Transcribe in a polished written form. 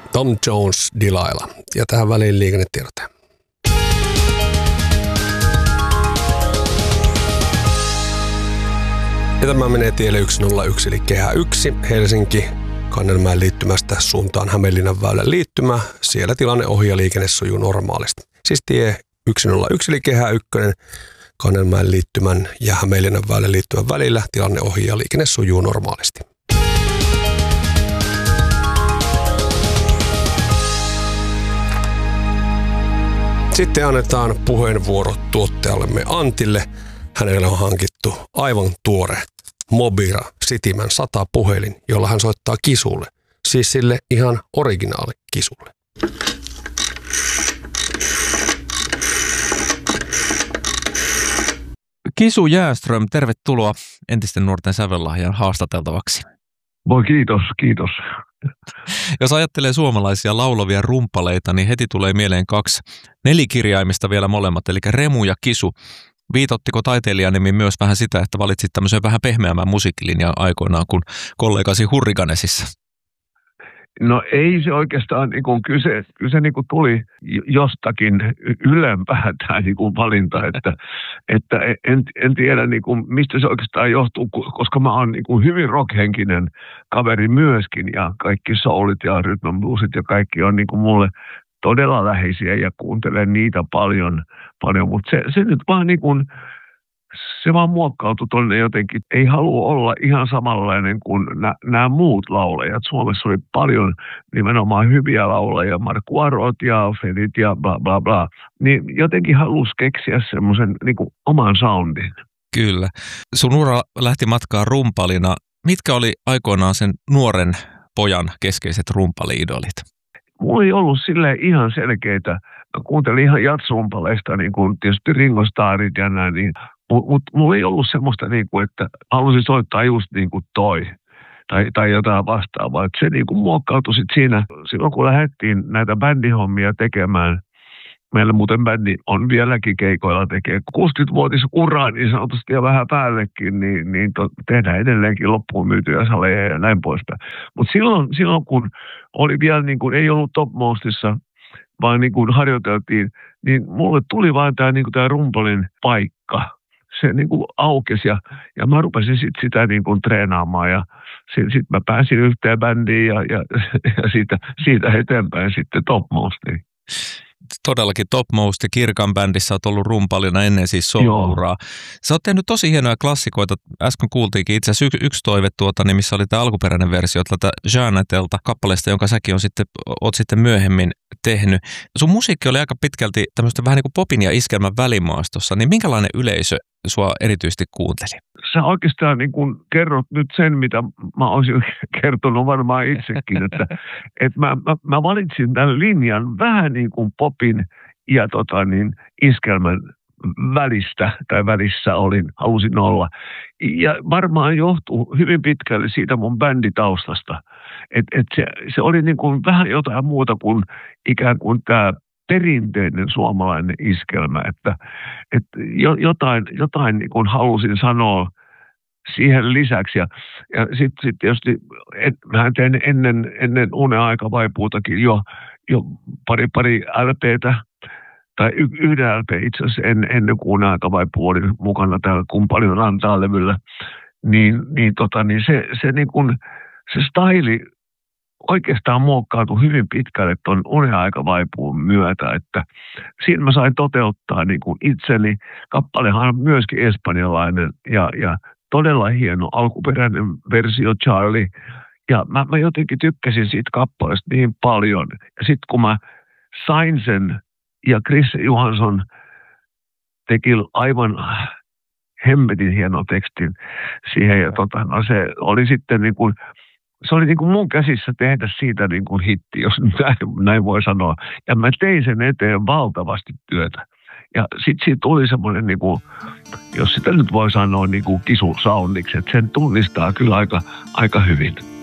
Tom Jones, Delilah. Ja tähän väliin liikennetiedote. Ja tämä menee tielle 101 eli kehä 1 Helsinki Kannelmäen liittymästä suuntaan Hämeenlinnan väylän liittymä. Siellä tilanne ohi ja liikenne sujuu normaalisti. Siis tie 101 eli kehä 1 Kannelmäen liittymän ja Hämeenlinnan väylän liittymän välillä tilanne ohi ja liikenne sujuu normaalisti. Sitten annetaan puheenvuoro tuottajallemme Antille. Hänelle on hankittu aivan tuore Mobira Cityman 100 puhelin, jolla hän soittaa Kisulle. Siis sille ihan originaali Kisulle. Kisu Jääström, tervetuloa entisten nuorten sävellahjan haastateltavaksi. Voi kiitos. Jos ajattelee suomalaisia laulavia rumpaleita, niin heti tulee mieleen 2 nelikirjaimista vielä molemmat, eli Remu ja Kisu. Viitottiko taiteilijanimi myös vähän sitä, että valitsit tämmöisen vähän pehmeämmän musiikkilinjan aikoinaan kuin kollegasi Hurriganesissa? No ei se oikeastaan, kyse tuli jostakin ylempää tämä valinta, että en tiedä mistä se oikeastaan johtuu, koska mä oon hyvin rockhenkinen kaveri myöskin ja kaikki soulit ja rhythm bluesit ja kaikki on mulle todella läheisiä ja kuuntelen niitä paljon, mutta se nyt vaan se vaan muokkautui tuonne jotenkin. Ei halua olla ihan samanlainen kuin nämä muut laulajat. Suomessa oli paljon nimenomaan hyviä laulajia, Markku Arot ja Fedit ja bla bla bla. Niin jotenkin halusi keksiä semmoisen oman soundin. Kyllä. Sun ura lähti matkaan rumpalina. Mitkä oli aikoinaan sen nuoren pojan keskeiset rumpali-idolit? Mulla ei ollut silleen ihan selkeitä. Mä kuuntelin ihan jatsrumpaleista, niin kuin tietysti Ringo Starrit ja näin, mutta mulla ei ollut semmoista, että halusin soittaa just niin kuin toi tai jotain vastaavaa. Että se muokkautui sitten siinä, silloin kun lähdettiin näitä bändihommia tekemään. Meillä muuten bändi on vieläkin keikoilla tekee 60-vuotis uraa niin sanotusti ja vähän päällekin, niin tehdään edelleenkin loppuun myytyjä saleja ja näin poispäin. Mutta silloin kun oli vielä ei ollut Top Mostissa, vaan harjoiteltiin, niin mulle tuli vain tämä rumpalin paikka. Se aukesi ja mä rupesin sitä treenaamaan ja sitten mä pääsin yhteen bändiin ja siitä eteenpäin sitten Top Mostiin. Todellakin Top Most ja Kirkan bändissä olet ollut rumpalina ennen siis solo-uraa. Sä oot tehnyt tosi hienoja klassikoita. Äsken kuultiinkin itse asiassa yksi toive missä oli tämä alkuperäinen versio tältä Jeanetelta kappaleesta, jonka säkin oot sitten myöhemmin tehnyt. Sun musiikki oli aika pitkälti tämmöistä vähän niin kuin popin ja iskelmän välimaastossa, niin minkälainen yleisö sua erityisesti kuunteli? Sä oikeastaan kerrot nyt sen, mitä mä olisin kertonut varmaan itsekin, että mä valitsin tämän linjan vähän niin kuin popin ja iskelmän välistä tai välissä halusin olla. Ja varmaan johtuu hyvin pitkälle siitä mun bänditaustasta, että se oli vähän jotain muuta kuin ikään kuin tämä perinteinen suomalainen iskelmä, että jotain halusin sanoa siihen lisäksi. Ja sitten tietysti, mä tein ennen Unen aika vaipuutakin jo pari LPtä, tai yhden LP itse asiassa ennen kuin Unen aika vaipuu oli mukana täällä Kun paljon rantaa -levyllä, niin se staili oikeastaan muokkautui hyvin pitkälle tuon Unen aika vaipuun myötä, että siinä mä sain toteuttaa itseni. Kappalehan on myöskin espanjalainen ja todella hieno alkuperäinen versio Charlie. Ja mä jotenkin tykkäsin siitä kappaleesta niin paljon. Ja sitten kun mä sain sen ja Chris Johansson teki aivan hemmetin hienon tekstin siihen ja se oli sitten se oli mun käsissä tehdä siitä hitti, jos näin voi sanoa. Ja mä tein sen eteen valtavasti työtä. Ja sitten siitä tuli semmoinen, jos sitä nyt voi sanoa Kisu-soundiksi, että sen tunnistaa kyllä aika hyvin.